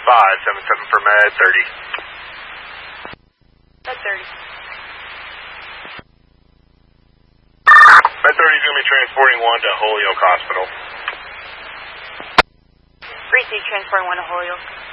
577 for Med 30. Med 30. Med 30 is going to be transporting 1 to Holyoke Hospital. 3C transporting 1 to Holyoke.